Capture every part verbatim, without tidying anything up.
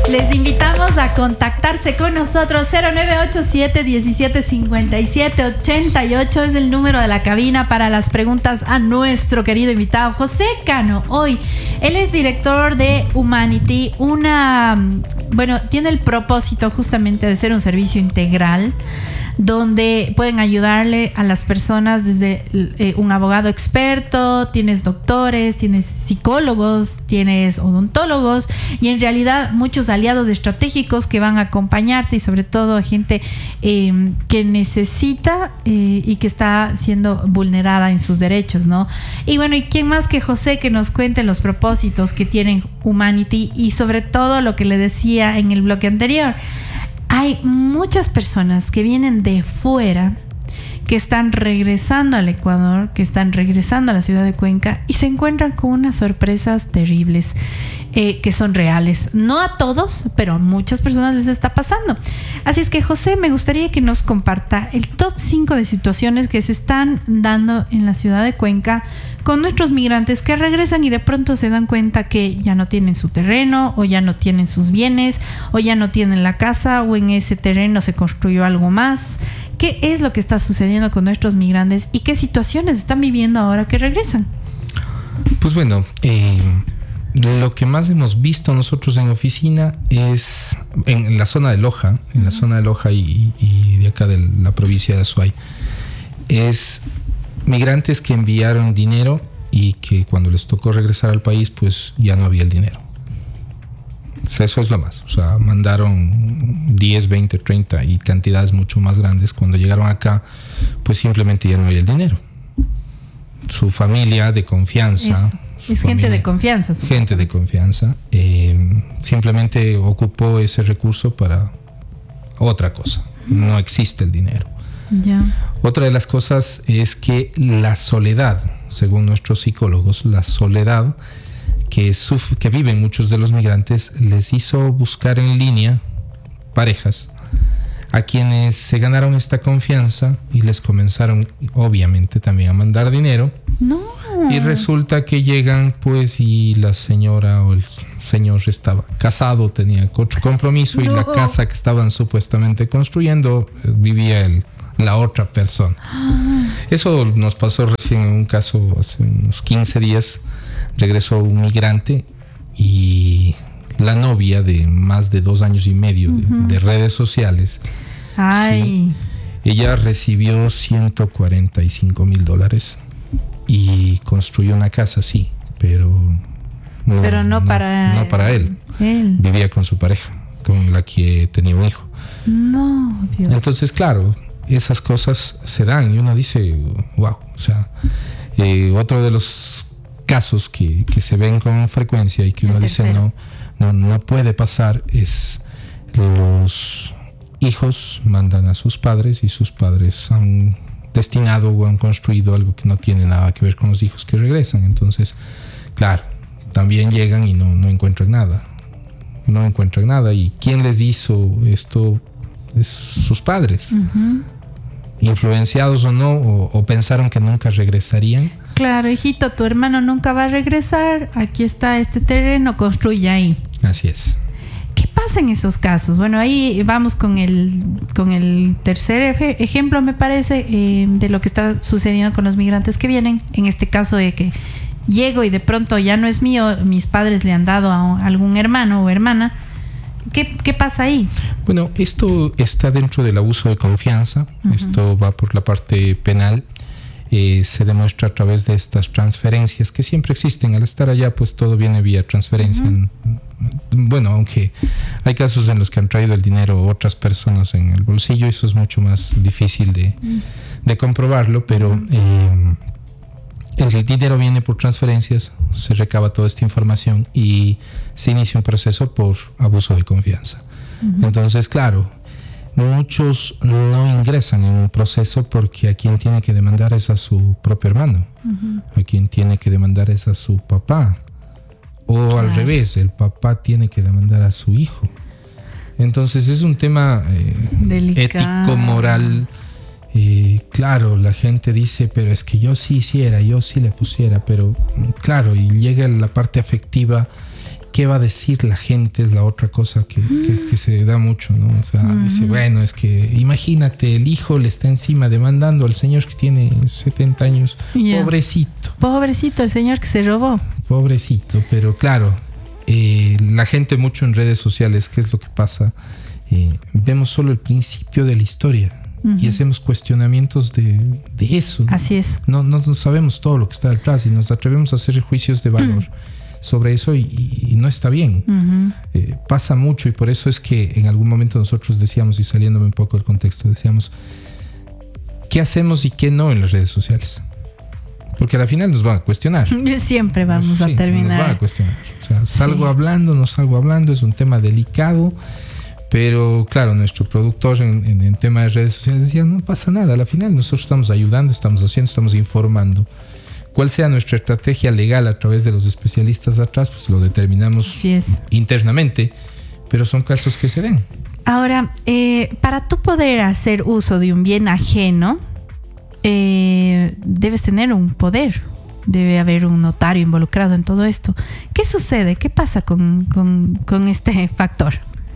Les invitamos a contactarse con nosotros. Cero nueve ocho siete, diecisiete cincuenta y siete, ochenta y ocho es el número de la cabina para las preguntas a nuestro querido invitado José Cano. Hoy él es director de Humanity, una, bueno, tiene el propósito justamente de ser un servicio integral donde pueden ayudarle a las personas desde eh, un abogado experto, tienes doctores, tienes psicólogos, tienes odontólogos y en realidad muchos aliados estratégicos que van a acompañarte y sobre todo a gente eh, que necesita eh, y que está siendo vulnerada en sus derechos, ¿no? Y bueno, ¿y quién más que José que nos cuente los propósitos que tienen Humanity y sobre todo lo que le decía en el bloque anterior? Hay muchas personas que vienen de fuera, que están regresando al Ecuador, que están regresando a la ciudad de Cuenca y se encuentran con unas sorpresas terribles eh, que son reales. No a todos, pero a muchas personas les está pasando. Así es que, José, me gustaría que nos comparta el top cinco de situaciones que se están dando en la ciudad de Cuenca con nuestros migrantes que regresan y de pronto se dan cuenta que ya no tienen su terreno o ya no tienen sus bienes o ya no tienen la casa o en ese terreno se construyó algo más. ¿Qué es lo que está sucediendo con nuestros migrantes y qué situaciones están viviendo ahora que regresan? Pues bueno, eh, lo que más hemos visto nosotros en oficina es en la zona de Loja, en la zona de Loja y, y de acá de la provincia de Azuay, es migrantes que enviaron dinero y que cuando les tocó regresar al país, pues ya no había el dinero. O sea, eso es lo más. O sea, mandaron diez, veinte, treinta y cantidades mucho más grandes. Cuando llegaron acá, pues simplemente ya no había el dinero. Su familia de confianza. Eso. Es familia, gente de confianza. Gente de confianza. Eh, simplemente ocupó ese recurso para otra cosa. No existe el dinero. Ya. Otra de las cosas es que la soledad, según nuestros psicólogos, la soledad que, suf- que viven muchos de los migrantes les hizo buscar en línea parejas a quienes se ganaron esta confianza y les comenzaron obviamente también a mandar dinero. No. Y resulta que llegan pues y la señora o el señor estaba casado, tenía otro compromiso. No. Y la casa que estaban supuestamente construyendo vivía el la otra persona. Eso nos pasó recién en un caso hace unos quince días. Regresó un migrante y la novia de más de dos años y medio uh-huh. de, de redes sociales. Ay. Sí, ella recibió ciento cuarenta y cinco mil dólares y construyó una casa, sí, pero no, pero no, no para no para él. él. Vivía con su pareja, con la que tenía un hijo. No, Dios. Entonces, claro, esas cosas se dan y uno dice, wow, o sea, eh, otro de los casos que, que se ven con frecuencia y que uno dice no, no, no puede pasar es los hijos mandan a sus padres y sus padres han destinado o han construido algo que no tiene nada que ver con los hijos que regresan. Entonces, claro, también llegan y no, no encuentran nada, no encuentran nada. ¿Y quién les hizo esto? Es sus padres. Uh-huh. Influenciados o no, o, o pensaron que nunca regresarían. Claro, hijito, tu hermano nunca va a regresar, aquí está este terreno, construye ahí. Así es. ¿Qué pasa en esos casos? Bueno, ahí vamos con el, con el tercer ej- ejemplo, me parece, eh, de lo que está sucediendo con los migrantes que vienen, en este caso de que llego y de pronto ya no es mío, mis padres le han dado a algún hermano o hermana. ¿Qué, ¿Qué pasa ahí? Bueno, esto está dentro del abuso de confianza. Uh-huh. Esto va por la parte penal. Eh, se demuestra a través de estas transferencias que siempre existen. Al estar allá, pues todo viene vía transferencia. Uh-huh. Bueno, aunque hay casos en los que han traído el dinero otras personas en el bolsillo, eso es mucho más difícil de, uh-huh. de comprobarlo, pero uh-huh. eh, el dinero viene por transferencias, se recaba toda esta información y se inicia un proceso por abuso de confianza. Uh-huh. Entonces, claro, muchos no ingresan en un proceso porque a quien tiene que demandar es a su propio hermano, uh-huh. a quien tiene que demandar es a su papá, o claro. al revés, el papá tiene que demandar a su hijo. Entonces es un tema eh, ético, moral. Eh, claro, la gente dice, pero es que yo sí hiciera, yo sí le pusiera, pero claro, y llega la parte afectiva ¿qué va a decir la gente? Es la otra cosa que, mm. que, que se da mucho, ¿no? O sea, mm. dice, bueno, es que imagínate, el hijo le está encima demandando al señor que tiene setenta años. Yeah. Pobrecito. Pobrecito, el señor que se robó. Pobrecito, pero claro, eh, la gente mucho en redes sociales, ¿qué es lo que pasa? Eh, vemos solo el principio de la historia. Uh-huh. Y hacemos cuestionamientos de, de eso. Así es. No, no, no sabemos todo lo que está detrás y nos atrevemos a hacer juicios de valor uh-huh. sobre eso y, y no está bien. Uh-huh. Eh, pasa mucho y por eso es que en algún momento nosotros decíamos, y saliéndome un poco del contexto, decíamos, ¿qué hacemos y qué no en las redes sociales? Porque al final nos van a cuestionar. Siempre vamos sí, a terminar. Nos van a cuestionar. O sea, salgo sí. hablando, no salgo hablando, es un tema delicado. Pero claro, nuestro productor en, en, en tema de redes sociales decía, no pasa nada, al final nosotros estamos ayudando, estamos haciendo, estamos informando. Cuál sea nuestra estrategia legal a través de los especialistas de atrás, pues lo determinamos internamente, pero son casos que se den. Ahora, eh, para tú poder hacer uso de un bien ajeno, eh, debes tener un poder. Debe haber un notario involucrado en todo esto. ¿Qué sucede? ¿Qué pasa con, con, con este factor?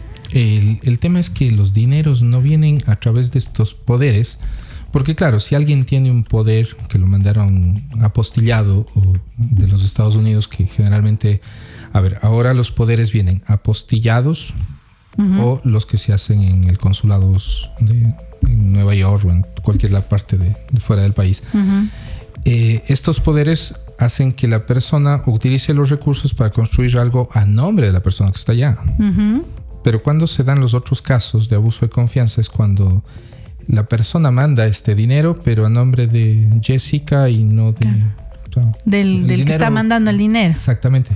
El, el tema es que los dineros no vienen a través de estos poderes, porque claro, si alguien tiene un poder que lo mandaron apostillado o de los Estados Unidos, que generalmente, a ver, ahora los poderes vienen apostillados uh-huh. o los que se hacen en el consulado de en Nueva York o en cualquier parte de, de fuera del país. Uh-huh. Eh, estos poderes hacen que la persona utilice los recursos para construir algo a nombre de la persona que está allá. Uh-huh. Pero cuando se dan los otros casos de abuso de confianza es cuando la persona manda este dinero, pero a nombre de Jessica y no de... Claro. O sea, del del dinero, que está mandando el dinero. Exactamente.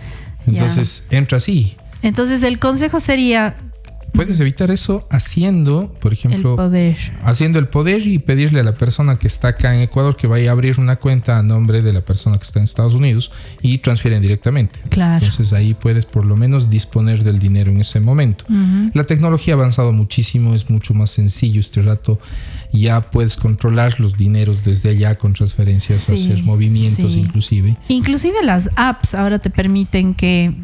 Entonces yeah. entra así. Entonces el consejo sería... Puedes evitar eso haciendo, por ejemplo... El poder. Haciendo el poder y pedirle a la persona que está acá en Ecuador que vaya a abrir una cuenta a nombre de la persona que está en Estados Unidos y transfieren directamente. Claro. Entonces ahí puedes por lo menos disponer del dinero en ese momento. Uh-huh. La tecnología ha avanzado muchísimo, es mucho más sencillo este rato. Ya puedes controlar los dineros desde allá con transferencias, sí, hacer movimientos sí. inclusive. Inclusive las apps ahora te permiten que...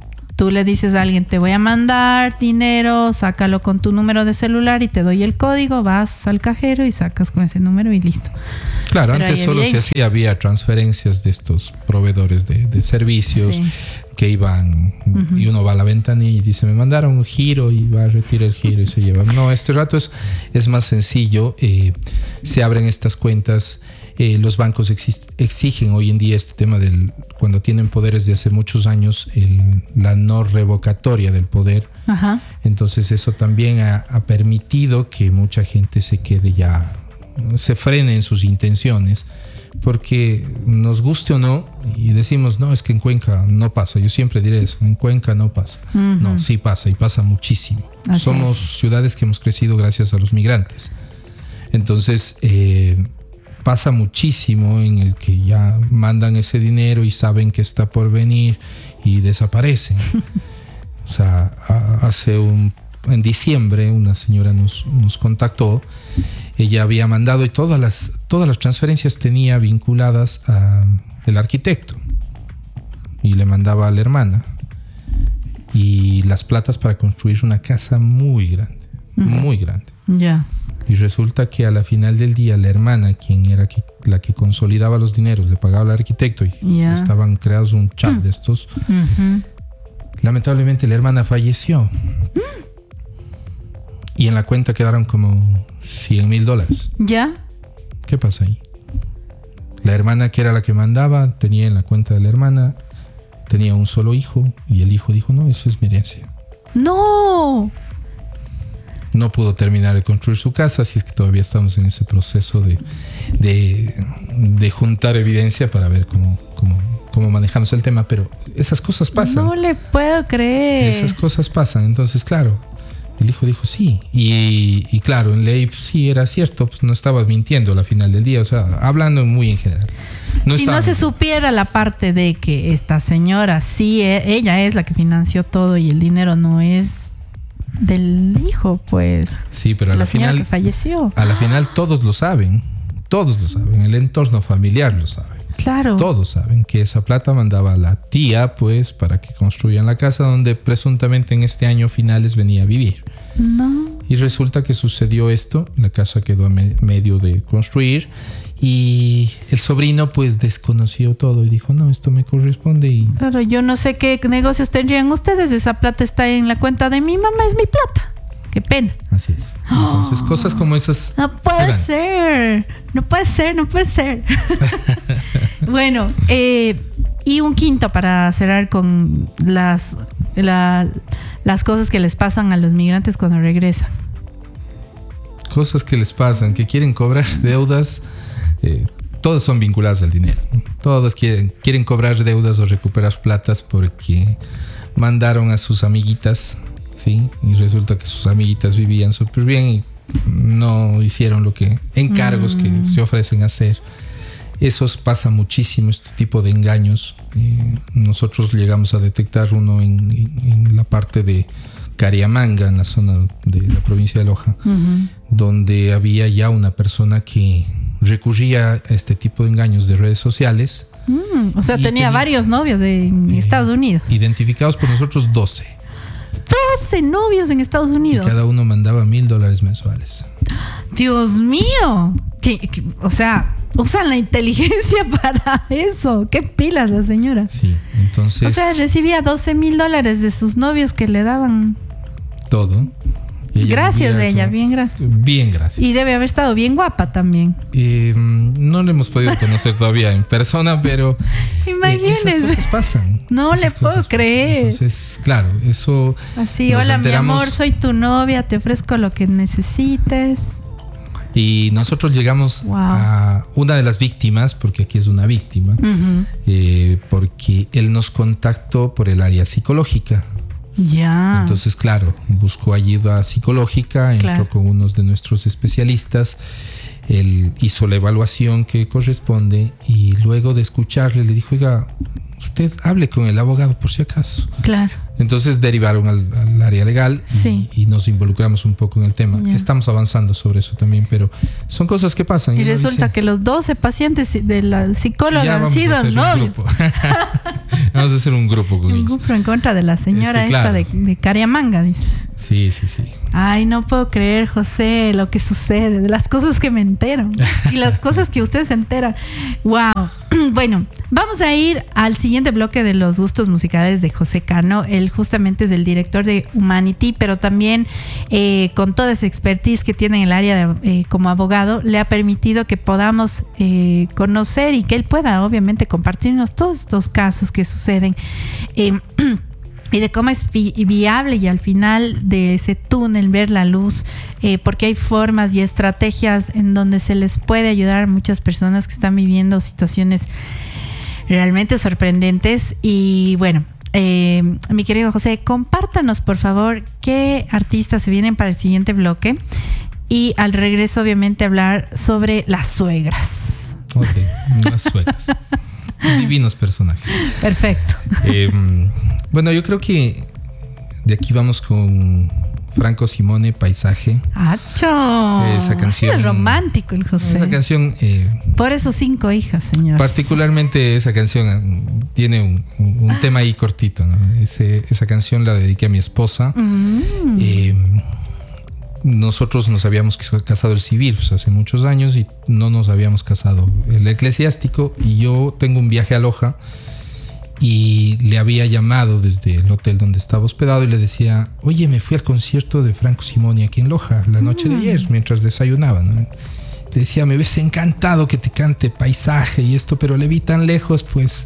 Tú le dices a alguien, te voy a mandar dinero, sácalo con tu número de celular y te doy el código, vas al cajero y sacas con ese número y listo. Claro, pero antes solo se hacía, había transferencias de estos proveedores de, de servicios sí. que iban uh-huh. y uno va a la ventanilla y dice, me mandaron un giro y va a retirar el giro y se lleva. No, este rato es, es más sencillo, eh, se abren estas cuentas. Eh, los bancos exist- exigen hoy en día este tema del cuando tienen poderes de hace muchos años, el, la no revocatoria del poder. Ajá. Entonces eso también ha, ha permitido que mucha gente se quede ya, se frene en sus intenciones, porque nos guste o no, y decimos, no, es que en Cuenca no pasa. Yo siempre diré eso, en Cuenca no pasa. Uh-huh. No, sí pasa y pasa muchísimo. Así Somos es. ciudades que hemos crecido gracias a los migrantes. Entonces, eh, pasa muchísimo en el que ya mandan ese dinero y saben que está por venir y desaparecen. O sea, a, hace un en diciembre una señora nos, nos contactó. Ella había mandado y todas las todas las transferencias tenía vinculadas a el arquitecto y le mandaba a la hermana y las platas para construir una casa muy grande, uh-huh. muy grande. Ya. Yeah. Y resulta que a la final del día la hermana, quien era que, la que consolidaba los dineros, le pagaba al arquitecto y yeah. estaban creados un chat de estos. Uh-huh. Lamentablemente la hermana falleció. Uh-huh. Y en la cuenta quedaron como cien mil dólares. ¿Ya? ¿Qué pasa ahí? La hermana, que era la que mandaba, tenía en la cuenta de la hermana, tenía un solo hijo y el hijo dijo, no, eso es mi herencia. ¡No! No pudo terminar de construir su casa, así es que todavía estamos en ese proceso de, de, de juntar evidencia para ver cómo, cómo, cómo manejamos el tema, pero esas cosas pasan. No le puedo creer. Esas cosas pasan, entonces claro, el hijo dijo sí, y, y claro, en ley sí era cierto, pues no estaba mintiendo a la final del día, o sea, hablando muy en general. No si no se mintiendo. Supiera la parte de que esta señora sí, ella es la que financió todo y el dinero no es del hijo, pues. Sí, pero a la, la final que falleció. A la final todos lo saben, todos lo saben, el entorno familiar lo sabe. Claro. Todos saben que esa plata mandaba a la tía, pues, para que construyan la casa donde presuntamente en este año finales venía a vivir. No. Y resulta que sucedió esto, la casa quedó a me- medio de construir y el sobrino pues desconoció todo y dijo, no, esto me corresponde y... Claro, yo no sé qué negocios tendrían ustedes. Esa plata está en la cuenta de mi mamá, es mi plata. Qué pena. Así es. Entonces, oh, cosas como esas... No puede ser. No puede ser, no puede ser. Bueno, eh, y un quinto para cerrar con las, la, las cosas que les pasan a los migrantes cuando regresan. Cosas que les pasan, que quieren cobrar deudas, eh, todas son vinculadas al dinero. Todos quieren, quieren cobrar deudas o recuperar platas porque mandaron a sus amiguitas, ¿sí? Y resulta que sus amiguitas vivían súper bien y no hicieron lo que encargos mm. que se ofrecen a hacer. Eso pasa muchísimo, este tipo de engaños. Eh, nosotros llegamos a detectar uno en, en, en la parte de Cariamanga, en la zona de la provincia de Loja, uh-huh. donde había ya una persona que recurría a este tipo de engaños de redes sociales. Mm, o sea, tenía, tenía varios novios en eh, Estados Unidos. Identificados por nosotros doce. doce novios en Estados Unidos. Y cada uno mandaba mil dólares mensuales. Dios mío. ¿Qué, qué, o sea, usan la inteligencia para eso. Qué pilas la señora. Sí, entonces... O sea, recibía doce mil dólares de sus novios que le daban... todo. Gracias a ella, bien gracias. Bien gracias. Y debe haber estado bien guapa también. Eh, no le hemos podido conocer todavía en persona, pero... Imagínense. Eh, esas cosas pasan. No le puedo creer. Entonces, claro, eso... Así, hola enteramos... mi amor, soy tu novia, te ofrezco lo que necesites. Y nosotros llegamos wow. a una de las víctimas, porque aquí es una víctima, uh-huh. eh, porque él nos contactó por el área psicológica. Ya. Entonces, claro, buscó ayuda psicológica, entró claro. con unos de nuestros especialistas, él hizo la evaluación que corresponde y luego de escucharle le dijo, oiga, usted hable con el abogado por si acaso. Claro. Entonces derivaron al, al área legal sí. y, y nos involucramos un poco en el tema. Yeah. Estamos avanzando sobre eso también, pero son cosas que pasan. Y, y resulta dice, que los doce pacientes de la psicóloga han sido novios. Vamos a hacer un grupo con Un ellos. grupo en contra de la señora este, claro. esta de, de Cariamanga, dices. Sí, sí, sí. Ay, no puedo creer, José, lo que sucede, de las cosas que me entero y las cosas que ustedes se enteran. Wow. Bueno, vamos a ir al siguiente bloque de los gustos musicales de José Cano. Él justamente es el director de Humanity, pero también eh, con toda esa expertise que tiene en el área de, eh, como abogado, le ha permitido que podamos eh, conocer y que él pueda obviamente compartirnos todos estos casos que suceden. Eh, y de cómo es vi- viable y al final de ese túnel ver la luz, eh, porque hay formas y estrategias en donde se les puede ayudar a muchas personas que están viviendo situaciones realmente sorprendentes. Y bueno, eh, mi querido José, compártanos por favor qué artistas se vienen para el siguiente bloque y al regreso obviamente hablar sobre las suegras. Ok, las suegras. Divinos personajes. Perfecto. Eh, bueno, yo creo que de aquí vamos con Franco Simone, Paisaje. ¡Acho! Esa canción. Es romántico el José. Esa canción. Eh, Por eso cinco hijas, señor. Particularmente esa canción tiene un, un, un tema ahí cortito, ¿no? Ese, esa canción la dediqué a mi esposa. Mm. Eh, nosotros nos habíamos casado el civil pues, hace muchos años y no nos habíamos casado el eclesiástico, y yo tengo un viaje a Loja y le había llamado desde el hotel donde estaba hospedado y le decía, oye, me fui al concierto de Franco Simone aquí en Loja la noche mm. de ayer mientras desayunaba, ¿no? Le decía, me hubiese encantado que te cante Paisaje y esto, pero le vi tan lejos, pues.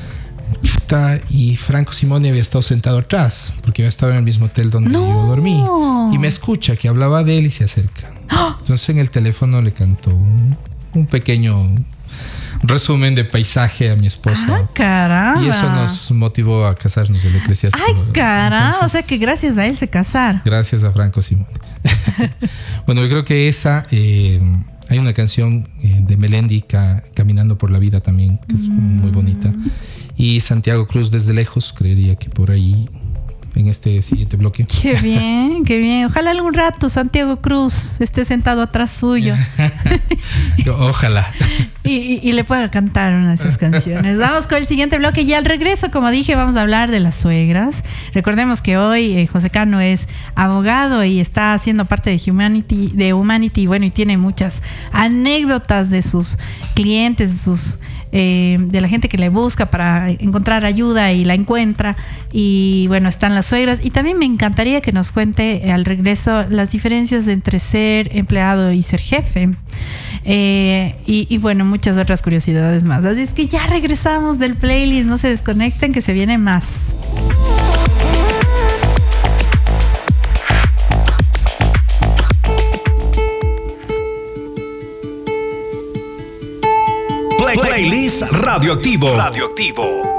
Y Franco Simone había estado sentado atrás porque había estado en el mismo hotel donde no. yo dormí, y me escucha que hablaba de él y se acerca. Entonces en el teléfono le cantó un, un pequeño resumen de Paisaje a mi esposa. ¡Ah, caramba! Y eso nos motivó a casarnos el eclesiástico. ¡Ay, caramba! O sea que gracias a él se casaron. Gracias a Franco Simone. Bueno, yo creo que esa... Eh, hay una canción eh, de Melendi, ca, Caminando por la Vida también, que es mm. muy bonita. Y Santiago Cruz, Desde Lejos, creería que por ahí en este siguiente bloque. Qué bien, qué bien. Ojalá algún rato Santiago Cruz esté sentado atrás suyo. Ojalá. Y, y, y le pueda cantar una de esas canciones. Vamos con el siguiente bloque y al regreso, como dije, vamos a hablar de las suegras. Recordemos que hoy eh, José Cano es abogado y está haciendo parte de Humanity, de Humanity, bueno, y tiene muchas anécdotas de sus clientes, de sus eh, de la gente que le busca para encontrar ayuda y la encuentra. Y bueno, están las suegras. Y también me encantaría que nos cuente eh, al regreso las diferencias entre ser empleado y ser jefe. Eh, y, y bueno, muchas otras curiosidades más. Así es que ya regresamos del playlist. No se desconecten, que se viene más. Play- Playlist Radioactivo. Radioactivo.